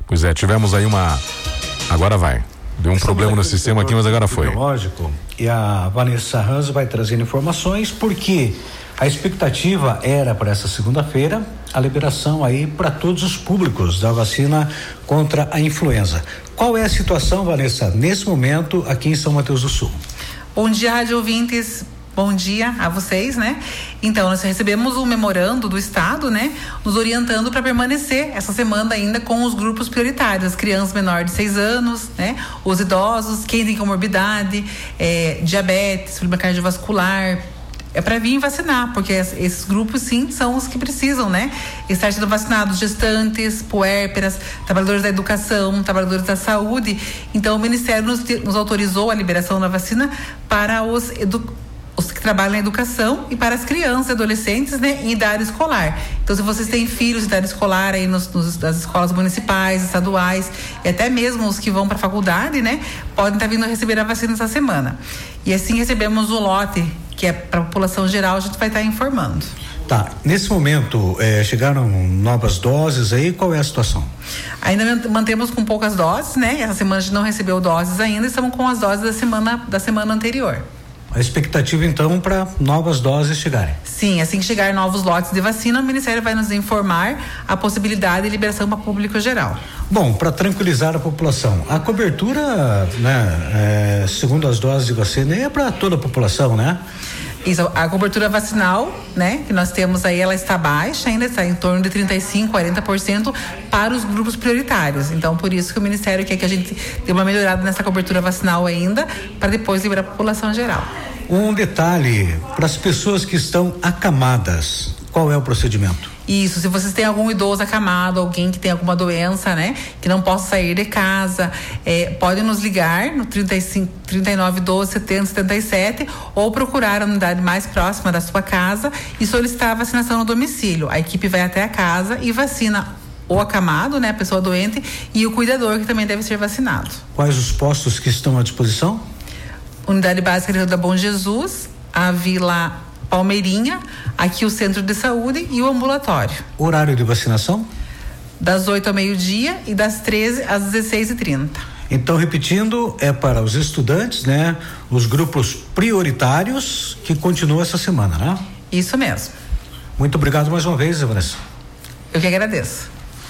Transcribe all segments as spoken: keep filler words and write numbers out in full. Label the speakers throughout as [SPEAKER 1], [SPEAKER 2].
[SPEAKER 1] Pois é, tivemos aí uma... Agora vai. Deu um Estamos problema no sistema aqui, mas agora foi.
[SPEAKER 2] Lógico. E a Vanessa Hans vai trazendo informações, porque a expectativa era para essa segunda-feira a liberação aí para todos os públicos da vacina contra a influenza. Qual é a situação, Vanessa, nesse momento aqui em São Mateus do Sul?
[SPEAKER 3] Bom dia, rádio ouvintes. Bom dia a vocês, né? Então, nós recebemos um memorando do Estado, né? Nos orientando para permanecer essa semana ainda com os grupos prioritários, as crianças menores de seis anos, né? Os idosos, quem tem comorbidade, é, diabetes, problema cardiovascular, é para vir vacinar, porque esses grupos sim são os que precisam, né? Estar sendo vacinados, gestantes, puérperas, trabalhadores da educação, trabalhadores da saúde. Então, o Ministério nos, nos autorizou a liberação da vacina para os edu os que trabalham na educação e para as crianças e adolescentes, né, em idade escolar. Então, se vocês têm filhos em idade escolar aí nos, nos, nas escolas municipais, estaduais e até mesmo os que vão para a faculdade, né, podem estar vindo receber a vacina essa semana. E assim recebemos o lote, que é para a população geral, a gente vai estar informando.
[SPEAKER 2] Tá, nesse momento eh, chegaram novas doses aí, qual é a situação?
[SPEAKER 3] Ainda mantemos com poucas doses, né? Essa semana a gente não recebeu doses ainda, estamos com as doses da semana, da semana anterior.
[SPEAKER 2] A expectativa, então, para novas doses chegarem?
[SPEAKER 3] Sim, assim que chegar novos lotes de vacina, o Ministério vai nos informar a possibilidade de liberação para o público geral.
[SPEAKER 2] Bom, para tranquilizar a população, a cobertura, né, é, segundo as doses de vacina, é para toda a população, né?
[SPEAKER 3] Isso, a cobertura vacinal, né, que nós temos aí, ela está baixa, ainda está em torno de trinta e cinco, quarenta por cento para os grupos prioritários. Então, por isso que o Ministério quer que a gente dê uma melhorada nessa cobertura vacinal ainda, para depois liberar a população geral.
[SPEAKER 2] Um detalhe, para as pessoas que estão acamadas, qual é o procedimento?
[SPEAKER 3] Isso, se vocês têm algum idoso acamado, alguém que tem alguma doença, né, que não possa sair de casa, é, pode nos ligar no trinta e cinco, trinta e nove, doze, setenta, setenta e sete ou procurar a unidade mais próxima da sua casa e solicitar a vacinação no domicílio. A equipe vai até a casa e vacina o acamado, né, a pessoa doente, e o cuidador, que também deve ser vacinado.
[SPEAKER 2] Quais os postos que estão à disposição?
[SPEAKER 3] Unidade Básica da Bom Jesus, a Vila Palmeirinha, aqui o Centro de Saúde e o ambulatório.
[SPEAKER 2] Horário de vacinação?
[SPEAKER 3] Das oito ao meio-dia e das treze às dezesseis e trinta.
[SPEAKER 2] Então, repetindo, é para os estudantes, né? Os grupos prioritários que continuam essa semana, né?
[SPEAKER 3] Isso mesmo.
[SPEAKER 2] Muito obrigado mais uma vez, Vanessa.
[SPEAKER 3] Eu que agradeço.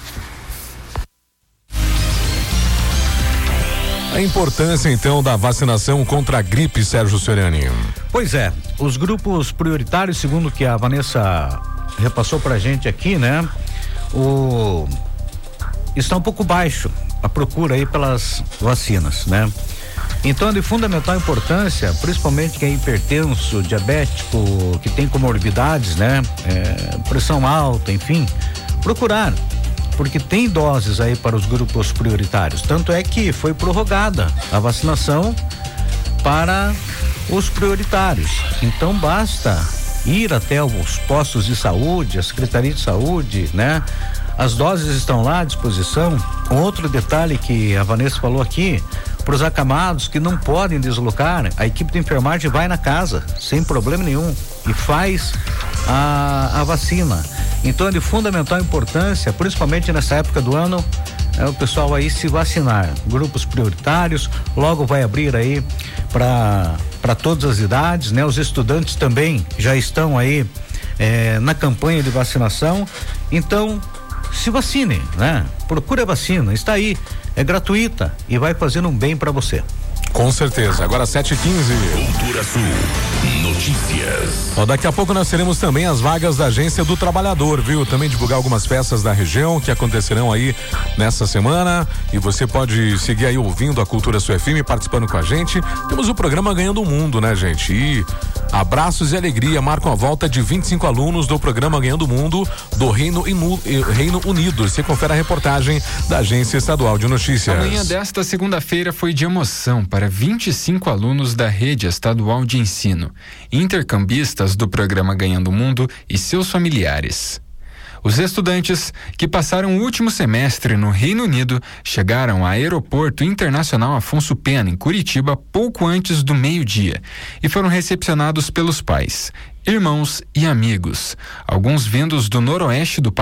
[SPEAKER 1] A importância, então, da vacinação contra a gripe, Sérgio Soriani.
[SPEAKER 2] Pois é, os grupos prioritários, segundo que a Vanessa repassou pra gente aqui, né? O está um pouco baixo a procura aí pelas vacinas, né? Então é de fundamental importância, principalmente quem é hipertenso, diabético, que tem comorbidades, né? É, pressão alta, enfim, procurar, porque tem doses aí para os grupos prioritários. Tanto é que foi prorrogada a vacinação para os prioritários. Então basta ir até os postos de saúde, a Secretaria de Saúde, né? As doses estão lá à disposição. Um outro detalhe que a Vanessa falou aqui, para os acamados que não podem deslocar, a equipe de enfermagem vai na casa, sem problema nenhum, e faz a, a vacina. Então é de fundamental importância, principalmente nessa época do ano, é o pessoal aí se vacinar. Grupos prioritários, logo vai abrir aí para para todas as idades, né? Os estudantes também já estão aí é, na campanha de vacinação. Então, se vacinem, né? Procure a vacina, está aí, é gratuita e vai fazendo um bem para você.
[SPEAKER 1] Com certeza. Agora sete e quinze.
[SPEAKER 4] Cultura Sul Notícias.
[SPEAKER 1] Ó, daqui a pouco nós teremos também as vagas da Agência do Trabalhador, viu? Também divulgar algumas peças da região que acontecerão aí nessa semana, e você pode seguir aí ouvindo a Cultura Sul F M, participando com a gente. Temos o programa Ganhando o Mundo, né, gente? E abraços e alegria marcam a volta de vinte e cinco alunos do programa Ganhando o Mundo do Reino, Inu, Reino Unido. Você confere a reportagem da Agência Estadual de Notícias.
[SPEAKER 5] A manhã desta segunda-feira foi de emoção para vinte e cinco alunos da Rede Estadual de Ensino, intercambistas do programa Ganhando o Mundo e seus familiares. Os estudantes, que passaram o último semestre no Reino Unido, chegaram ao Aeroporto Internacional Afonso Pena, em Curitiba, pouco antes do meio-dia, e foram recepcionados pelos pais, irmãos e amigos, alguns vindos do noroeste do país.